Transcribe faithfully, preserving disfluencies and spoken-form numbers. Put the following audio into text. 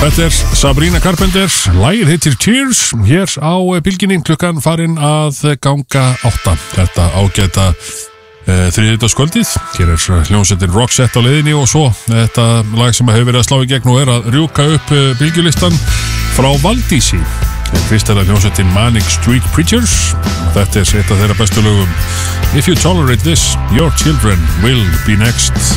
Þetta er Sabrina Carpenter, lagið heitir Tears, hér á bylginni, klukkan farin að ganga átta. Þetta ágæta uh, þriðjudagskvöldið, hér er hljómsveitin Roxette á leiðinni og svo þetta lag sem hefur verið að slá í gegn og er að rjúka upp uh, bylgjulistan frá Valdísi. Fyrst er það hljómsveitin Manic Street Preachers, þetta er eitt af þeirra bestu lögum. If you tolerate this, your children will be next.